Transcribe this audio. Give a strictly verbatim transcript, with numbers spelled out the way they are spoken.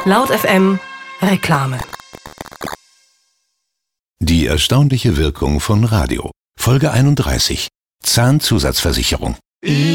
Laut F M Reklame. Die erstaunliche Wirkung von Radio. Folge einunddreißig. Zahnzusatzversicherung.